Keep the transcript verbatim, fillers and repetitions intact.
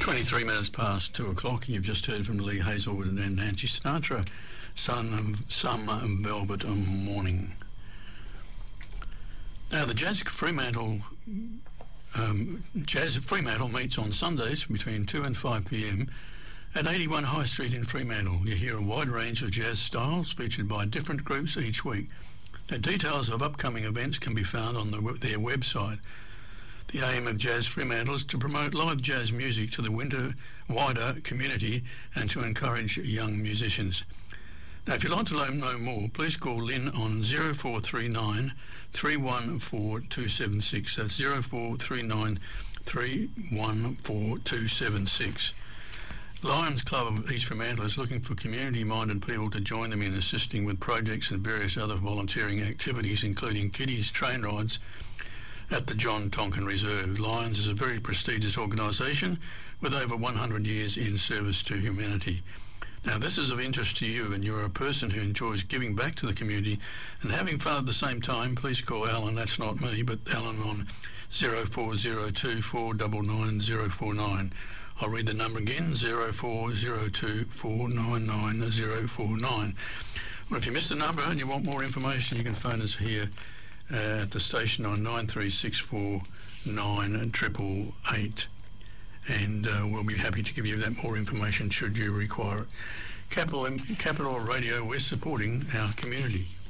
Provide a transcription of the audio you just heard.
twenty-three minutes past two o'clock, and you've just heard from Lee Hazelwood and Nancy Sinatra, Sun of Summer and Velvet Morning. Now, the Jazz Fremantle um, Jazz Fremantle meets on Sundays between two and five p.m. at eighty-one High Street in Fremantle. You hear a wide range of jazz styles featured by different groups each week. The details of upcoming events can be found on the, their website. The aim of Jazz Fremantle is to promote live jazz music to the winter wider community and to encourage young musicians. Now, if you'd like to know more, please call Lynn on zero four three nine, three one four, two seven six. That's zero four three nine, three one four, two seven six. Lions Club of East Fremantle is looking for community-minded people to join them in assisting with projects and various other volunteering activities, including kiddies train rides at the John Tonkin Reserve. Lions is a very prestigious organisation with over one hundred years in service to humanity. Now, this is of interest to you and you're a person who enjoys giving back to the community and having fun at the same time, please call Alan, that's not me, but Alan on zero four zero two, four nine nine, zero four nine. I'll read the number again, zero four zero two, four nine nine, zero four nine. Well, if you missed the number and you want more information, you can phone us here uh, at the station on nine three six four nine eight eight eight, and uh, we'll be happy to give you that more information should you require it. Capital, Capital Radio, we're supporting our community.